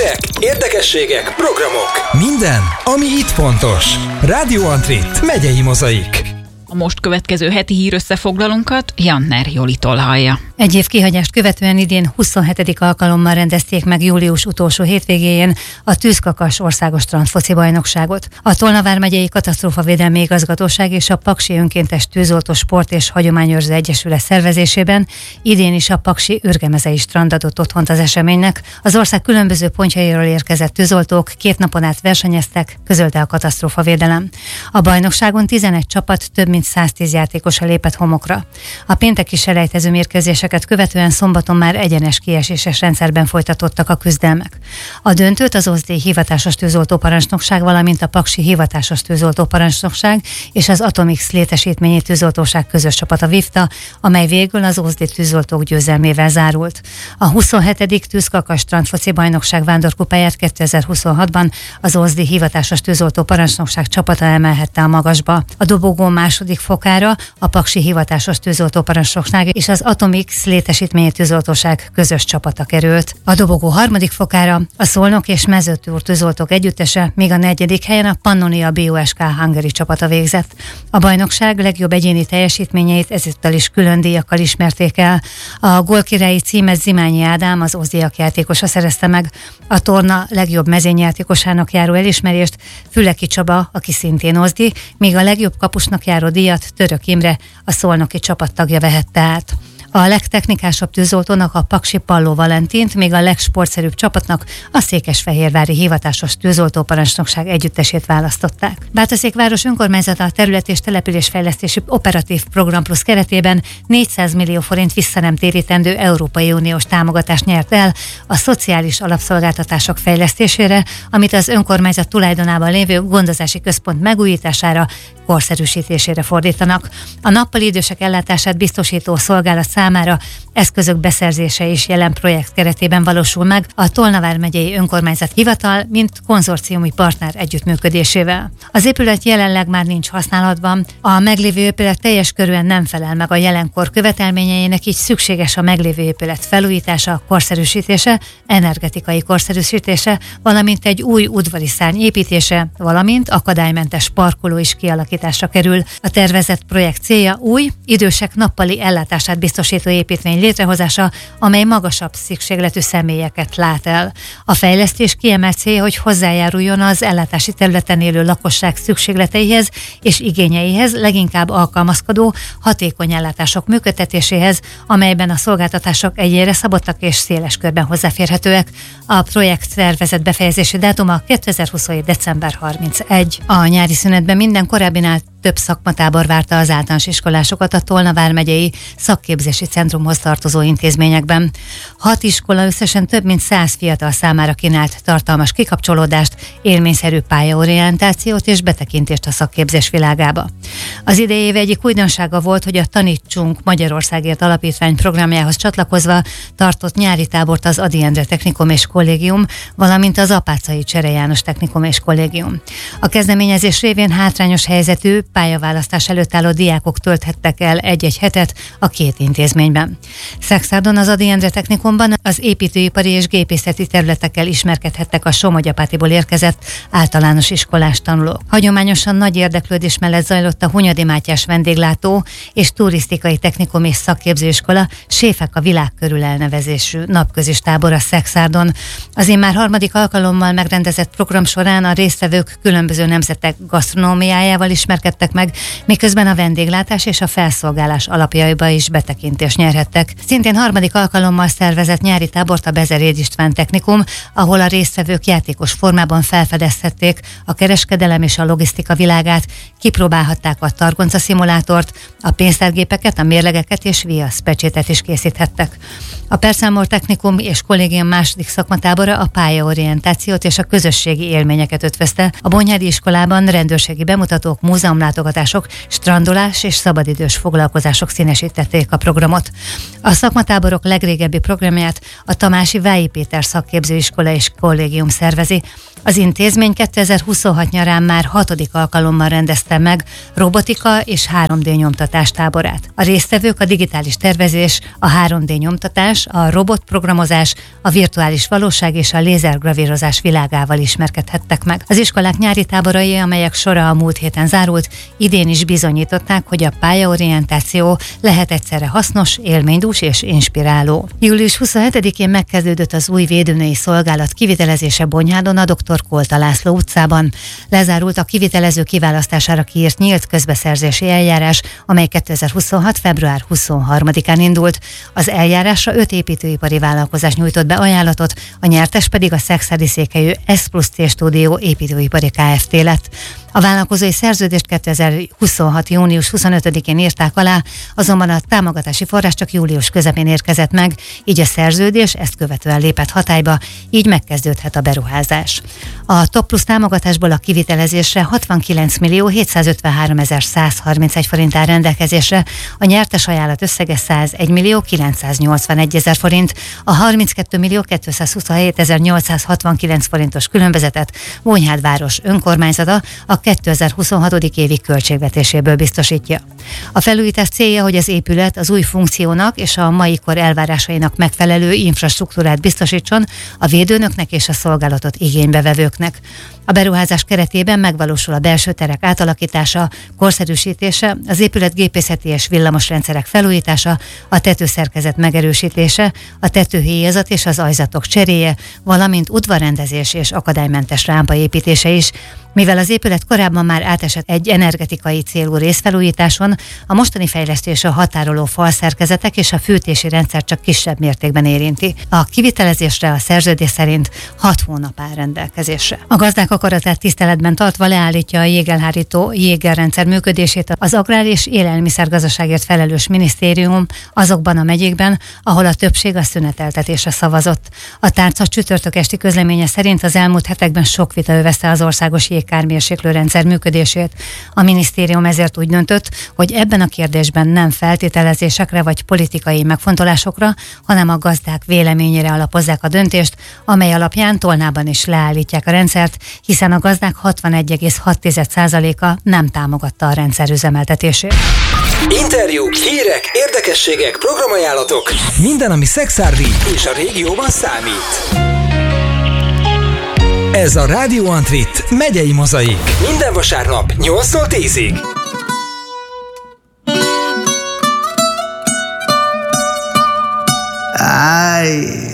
Hírek, érdekességek, programok. Minden, ami itt fontos. Rádió Antrit, megyei mozaik. A most következő heti hírösszefoglalónkat Janner Jolitól hallja. Egy év kihagyást követően idén 27. alkalommal rendezték meg július utolsó hétvégéjén a Tűzkakas országos strandfoci bajnokságot. A Tolna vármegyei katasztrófavédelmi igazgatóság és a Paksi Önkéntes Tűzoltó Sport és Hagyományőrző Egyesület szervezésében idén is a Paksi Ürgemezei strand adott otthont az eseménynek. Az ország különböző pontjairól érkezett tűzoltók 2 napon át versenyeztek, közölte a katasztrófavédelem. A bajnokságon 11 csapat több mint 110 játékosa lépett homokra. A pénteki selejtező mérkőzéseket követően szombaton már egyenes kieséses rendszerben folytatottak a küzdelmek. A döntőt az OSZD hivatásos tűzoltóparancsnokság, valamint a Paksi hivatásos tűzoltóparancsnokság és az Atomix létesítményi tűzoltóság közös csapata vívta, amely végül az OSZD tűzoltók győzelmével zárult. A 27. Tűzkakas strandfoci bajnokság vándorkupáját 2026-ban az OSZD hivatásos tűzoltóparancsnokság csapata emelhette a magasba. A dobogó második fokára a Paksi hivatásos tűzoltóparancsnokság és az Atomix létesítményi tűzoltóság közös csapata került. A dobogó harmadik fokára a Szolnok és Mezőtúr tűzoltók együttese, míg a 4. helyen a Pannonia BOSK Hungary csapata végzett. A bajnokság legjobb egyéni teljesítményeit ezúttal is külön díjakkal ismerték el. A gólkirályi címet Zimányi Ádám, az OSZD-jak játékosa szerezte meg. A torna legjobb mezőnyjátékosának járó elismerést Füleki Csaba, aki szintén OSZD, míg a legjobb kapusnak járó díjat Török Imre, a szolnoki csapattagja vehette át. A legtechnikásabb tűzoltónak a Paksi Palló Valentint, még a legsportszerűbb csapatnak a Székesfehérvári hivatásos tűzoltóparancsnokság együttesét választották. Bátorszékváros önkormányzata a terület- és településfejlesztési operatív program plusz keretében 400 millió forint visszanemtérítendő Európai Uniós támogatást nyert el a szociális alapszolgáltatások fejlesztésére, amit az önkormányzat tulajdonában lévő gondozási központ megújítására, korszerűsítésére fordítanak. A nappali idősek ellátását biztosító szolgálat számára eszközök beszerzése is jelen projekt keretében valósul meg a Tolna vármegyei önkormányzat hivatal, mint konzorciumi partner együttműködésével. Az épület jelenleg már nincs használatban, a meglévő épület teljes körűen nem felel meg a jelenkor követelményeinek, így szükséges a meglévő épület felújítása, korszerűsítése, energetikai korszerűsítése, valamint egy új udvari szárny építése, valamint akadálymentes parkoló is kialakításra kerül. A tervezett projekt célja új, idősek nappali ellátását biztosító építmény létrehozása, amely magasabb szükségletű személyeket lát el. A fejlesztés kiemelt célja, hogy hozzájáruljon az ellátási területen élő lakosság szükségleteihez és igényeihez, leginkább alkalmazkodó, hatékony ellátások működtetéséhez, amelyben a szolgáltatások egyére szabottak és széles körben hozzáférhetőek. A projekt tervezett befejezési dátuma 2027. december 31. A nyári szünetben minden korábbinál több szakmatábor várta az általános iskolásokat a Tolna vármegyei szakképzési centrumhoz tartozó intézményekben. 6 iskola összesen több mint 100 fiatal számára kínált tartalmas kikapcsolódást, élményszerű pályaorientációt és betekintést a szakképzés világába. Az idei év egyik újdonsága volt, hogy a Tanítsunk Magyarországért alapítvány programjához csatlakozva tartott nyári tábort az Ady Endre Technikum és Kollégium, valamint az Apáczai Csere János Technikum és Kollégium. A kezdeményezés révén hátrányos helyzetű, pályaválasztás előtt álló diákok tölthettek el egy-egy hetet a 2 intézményben. Szexádon az Ady Endre Technikumban az építőipari és gépészeti területekkel ismerkedhettek a Somogyapátiból érkezett általános iskolás tanulók. Hagyományosan nagy érdeklődés mellett zajlott a Hunyadi Mátyás vendéglátó és turisztikai technikum és szakképzőiskola Séfek a világ körül elnevezésű napközis tábor a Szexádon. Az immár 3. alkalommal megrendezett program során a résztvevők különböző nemzetek gasztronómiájával ismerkedtek meg, miközben a vendéglátás és a felszolgálás alapjaiba is betekintést nyerhettek. Szintén 3. alkalommal szervezett nyári tábort a Bezeréd István Technikum, ahol a résztvevők játékos formában felfedezhették a kereskedelem és a logisztika világát, kipróbálhatták a targonca szimulátort, a pénztárgépeket, a mérlegeket és viaszpecsétet is készíthettek. A Perszámor Technikum és Kollégium második szakmatábora a pályaorientációt és a közösségi élményeket ötvözte. A Bonyhádi iskolában rendőrségi bemutatók, múzeumlátogatások, strandolás és szabadidős foglalkozások színesítették a programot. A szakmatáborok legrégebbi programját a Tamási Vályi Péter Szakképzőiskola és Kollégium szervezi. Az intézmény 2026 nyarán már 6. alkalommal rendezte meg robotika és 3D nyomtatás táborát. A résztvevők a digitális tervezés, a 3D nyomtatás, a robotprogramozás, a virtuális valóság és a lézergravírozás világával ismerkedhettek meg. Az iskolák nyári táborai, amelyek sora a múlt héten zárult, idén is bizonyították, hogy a pályaorientáció lehet egyszerre hasznos, élménydús és inspiráló. Július 27-én megkezdődött az új védőnői szolgálat kivitelezése Bonyhádon a Dr. Kolta László utcában. Lezárult a kivitelező kiválasztására kiírt nyílt közbeszerzési eljárás, amely 2026. február 23-án indult. Az eljárásra 5 építőipari vállalkozás nyújtott be ajánlatot, a nyertes pedig a szekszárdi székhelyű S+T Stúdió építőipari Kft. Lett. A vállalkozói szerződést 2026. június 25-én írták alá, azonban a támogatási forrás csak július közepén érkezett meg, így a szerződés ezt követően lépett hatályba, így megkezdődhet a beruházás. A Top Plus támogatásból a kivitelezésre 69.753.131 forint áll rendelkezésre, a nyertes ajánlat összege 101.981.000 forint, a 32.227.869 forintos különbözetet Bonyhád város önkormányzata a 2026. évi költségvetéséből biztosítja. A felújítás célja, hogy az épület az új funkciónak és a mai kor elvárásainak megfelelő infrastruktúrát biztosítson a védőnöknek és a szolgálatot igénybevevőknek. A beruházás keretében megvalósul a belső terek átalakítása, korszerűsítése, az épület gépészeti és villamosrendszerek felújítása, a tetőszerkezet megerősítése, a tetőhéjazat és az ajzatok cseréje, valamint udvarrendezés és akadálymentes rámpa építése is. Mivel az épület korábban már átesett egy energetikai célú részfelújításon, a mostani fejlesztés a határoló falszerkezetek és a fűtési rendszer csak kisebb mértékben érinti. A kivitelezésre a szerződés szerint 6 hónap áll rendelkezésre. A gazdák akaratát tiszteletben tartva leállítja a jégelhárító jégelrendszer működését az Agrár- és Élelmiszergazdaságért felelős minisztérium azokban a megyékben, ahol a többség a szüneteltetésre szavazott. A tárca csütörtök esti közleménye szerint az elmúlt hetekben sok vita övezte az országos jégkármérséklőrendszer működését. A minisztérium ezért úgy döntött, hogy ebben a kérdésben nem feltételezésekre vagy politikai megfontolásokra, hanem a gazdák véleményére alapozzák a döntést, amely alapján Tolnában is leállítják a rendszert, hiszen a gazdák 61,6%-a nem támogatta a rendszer üzemeltetését. Interjúk, hírek, érdekességek, programajánlatok. Minden, ami Szekszárdi És a régióban számít. Ez a Radio Antrit megyei mozaik. Minden vasárnap 8-tól 10-ig. Ay.